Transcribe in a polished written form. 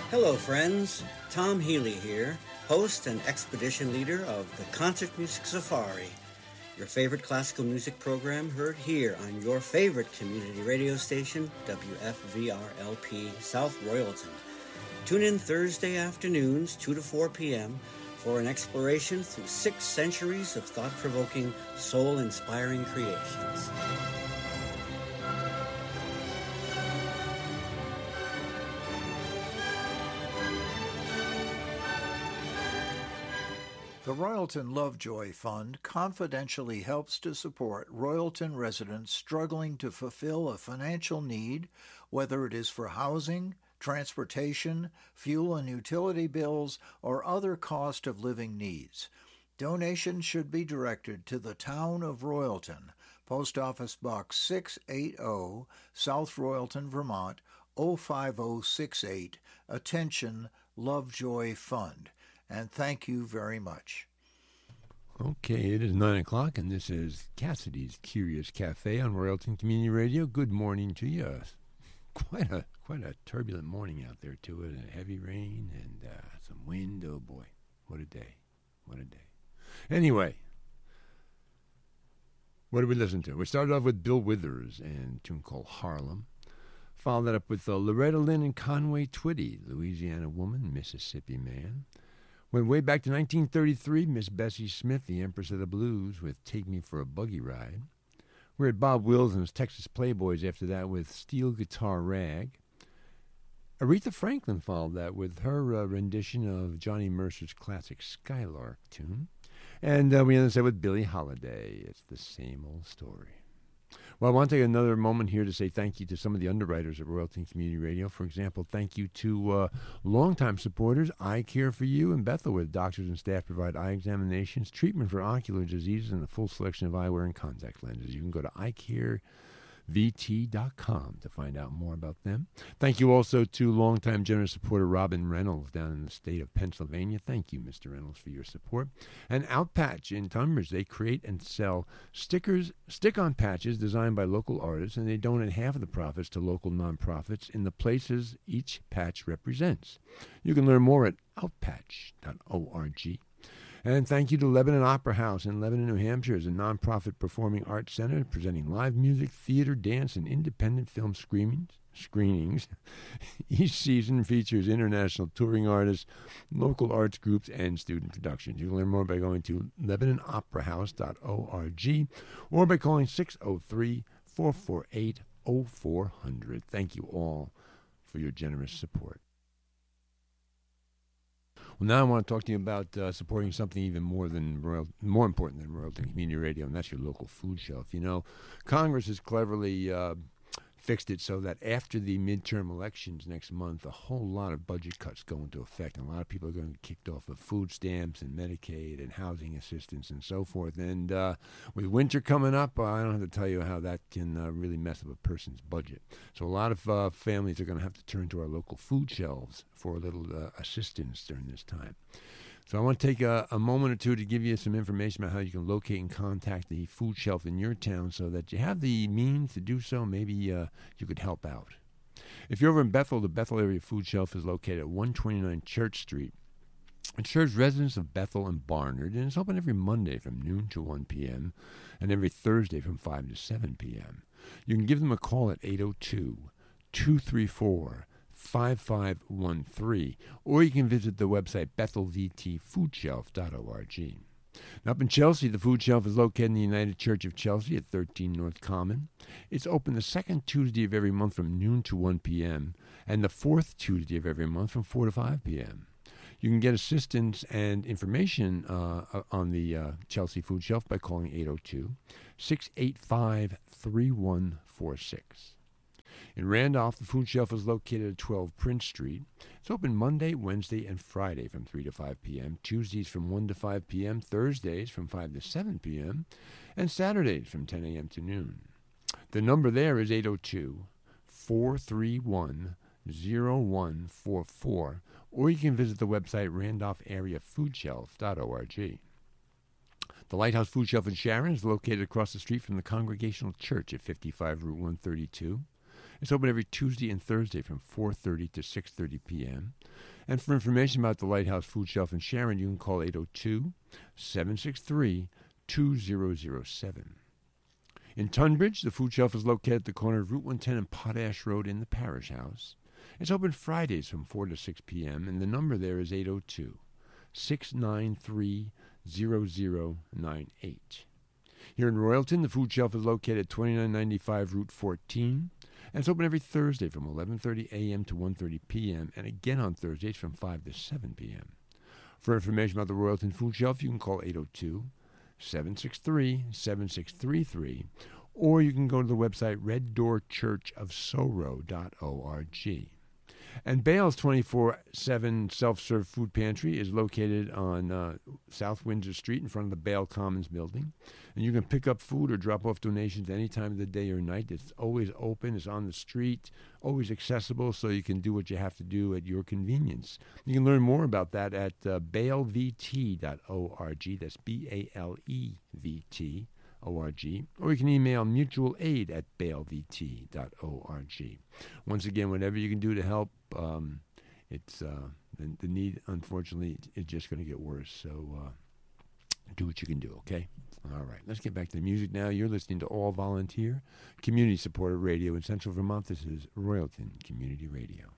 Hello, friends. Tom Healy here, host and expedition leader of the Concert Music Safari, your favorite classical music program heard here on your favorite community radio station, WFVRLP South Royalton. Tune in Thursday afternoons, 2 to 4 p.m., for an exploration through 6 centuries of thought-provoking, soul-inspiring creations. The Royalton Lovejoy Fund confidentially helps to support Royalton residents struggling to fulfill a financial need, whether it is for housing, transportation, fuel and utility bills, or other cost of living needs. Donations should be directed to the Town of Royalton, Post Office Box 680, South Royalton, Vermont, 05068. Attention, Lovejoy Fund. And thank you very much. Okay, it is 9 o'clock, and this is Cassidy's Curious Cafe on Royalton Community Radio. Good morning to you. Quite a turbulent morning out there, too, and heavy rain and some wind. Oh, boy. What a day. What a day. Anyway, what did we listen to? We started off with Bill Withers and a tune called Harlem. Followed that up with Loretta Lynn and Conway Twitty, Louisiana Woman, Mississippi Man. Went way back to 1933, Miss Bessie Smith, the Empress of the Blues, with Take Me for a Buggy Ride. We had Bob Wills and his Texas Playboys after that with Steel Guitar Rag. Aretha Franklin followed that with her rendition of Johnny Mercer's classic Skylark tune. And we ended up with Billie Holiday. It's the same old story. Well, I want to take another moment here to say thank you to some of the underwriters at Royalton Community Radio. For example, thank you to longtime supporters, Eye Care for You in Bethel, where doctors and staff provide eye examinations, treatment for ocular diseases, and a full selection of eyewear and contact lenses. You can go to eyecarevt.com to find out more about them. Thank you also to longtime generous supporter Robin Reynolds down in the state of Pennsylvania. Thank you, Mr. Reynolds, for your support. And Outpatch in Tunbridge, they create and sell stick-on patches designed by local artists, and they donate half of the profits to local nonprofits in the places each patch represents. You can learn more at outpatch.org. And thank you to Lebanon Opera House in Lebanon, New Hampshire, as a nonprofit performing arts center presenting live music, theater, dance, and independent film screenings. Each season features international touring artists, local arts groups, and student productions. You can learn more by going to LebanonOperaHouse.org or by calling 603-448-0400. Thank you all for your generous support. Well, now I want to talk to you about supporting something even more important than Royalton Community Radio, and that's your local food shelf. You know, Congress has cleverly fixed it so that after the midterm elections next month, a whole lot of budget cuts go into effect, and a lot of people are going to get kicked off of food stamps and Medicaid and housing assistance and so forth. And with winter coming up, I don't have to tell you how that can really mess up a person's budget. So a lot of families are going to have to turn to our local food shelves for a little assistance during this time. So I want to take a moment or two to give you some information about how you can locate and contact the food shelf in your town so that you have the means to do so. Maybe you could help out. If you're over in Bethel, the Bethel Area Food Shelf is located at 129 Church Street. It serves residents of Bethel and Barnard, and it's open every Monday from noon to 1 p.m. and every Thursday from 5 to 7 p.m. You can give them a call at 802-234-5513, or you can visit the website bethelvtfoodshelf.org. Now, up in Chelsea, the food shelf is located in the United Church of Chelsea at 13 North Common. It's open the second Tuesday of every month from noon to 1 p.m. and the fourth Tuesday of every month from 4 to 5 p.m. You can get assistance and information on the Chelsea food shelf by calling 802-685-3146. In Randolph, the food shelf is located at 12 Prince Street. It's open Monday, Wednesday, and Friday from 3 to 5 p.m., Tuesdays from 1 to 5 p.m., Thursdays from 5 to 7 p.m., and Saturdays from 10 a.m. to noon. The number there is 802-431-0144, or you can visit the website randolphareafoodshelf.org. The Lighthouse Food Shelf in Sharon is located across the street from the Congregational Church at 55 Route 132. It's open every Tuesday and Thursday from 4:30 to 6:30 p.m. And for information about the Lighthouse Food Shelf in Sharon, you can call 802-763-2007. In Tunbridge, the food shelf is located at the corner of Route 110 and Potash Road in the Parish House. It's open Fridays from 4 to 6 p.m., and the number there is 802-693-0098. Here in Royalton, the food shelf is located at 2995 Route 14, and it's open every Thursday from 11:30 a.m. to 1:30 p.m., and again on Thursdays from 5 to 7 p.m. For information about the Royalton Food Shelf, you can call 802-763-7633, or you can go to the website reddoorchurchofsorrow.org. And Bale's 24/7 self-serve food pantry is located on South Windsor Street in front of the Bale Commons building. And you can pick up food or drop off donations any time of the day or night. It's always open. It's on the street, always accessible, so you can do what you have to do at your convenience. You can learn more about that at balevt.org. That's BALEVT. .org, or you can email mutualaid@balevt.org. Once again, whatever you can do to help, it's the need, unfortunately, is just going to get worse. So do what you can do, okay? All right, let's get back to the music now. You're listening to all volunteer, community-supported radio in Central Vermont. This is Royalton Community Radio.